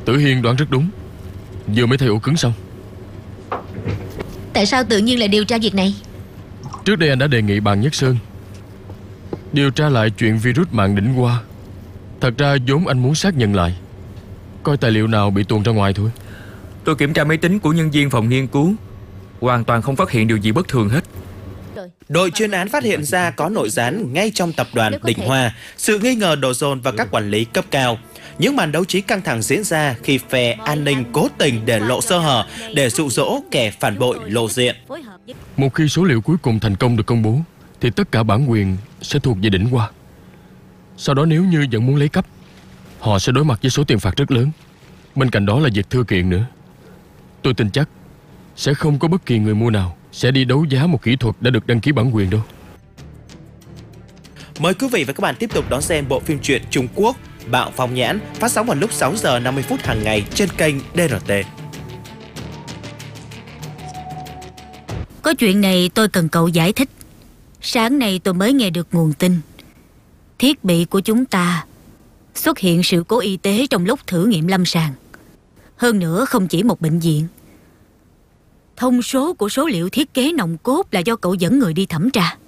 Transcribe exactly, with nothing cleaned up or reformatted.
Tử Hiên đoán rất đúng. Vừa mới thay ổ cứng xong. Tại sao tự nhiên lại điều tra việc này? Trước đây anh đã đề nghị bàn Nhất Sơn điều tra lại chuyện virus mạng đỉnh hoa. Thật ra vốn anh muốn xác nhận lại, coi tài liệu nào bị tuồn ra ngoài thôi. Tôi kiểm tra máy tính của nhân viên phòng nghiên cứu, hoàn toàn không phát hiện điều gì bất thường hết. Đội chuyên án phát hiện ra có nội gián ngay trong tập đoàn Đỉnh Hoa. Sự nghi ngờ đổ dồn vào các quản lý cấp cao. Những màn đấu trí căng thẳng diễn ra khi phe an ninh cố tình để lộ sơ hở để dụ dỗ kẻ phản bội lộ diện. Một khi số liệu cuối cùng thành công được công bố thì tất cả bản quyền sẽ thuộc về Đỉnh Hoa. Sau đó nếu như vẫn muốn lấy cắp, họ sẽ đối mặt với số tiền phạt rất lớn. Bên cạnh đó là việc thư kiện nữa. Tôi tin chắc sẽ không có bất kỳ người mua nào sẽ đi đấu giá một kỹ thuật đã được đăng ký bản quyền đâu. Mời quý vị và các bạn tiếp tục đón xem bộ phim truyện Trung Quốc Bạo Phong Nhãn, phát sóng vào lúc sáu giờ năm mươi phút hàng ngày trên kênh đê rờ tê. Có chuyện này tôi cần cậu giải thích. Sáng nay tôi mới nghe được nguồn tin thiết bị của chúng ta xuất hiện sự cố y tế trong lúc thử nghiệm lâm sàng. Hơn nữa không chỉ một bệnh viện. Thông số của số liệu thiết kế nòng cốt là do cậu dẫn người đi thẩm tra.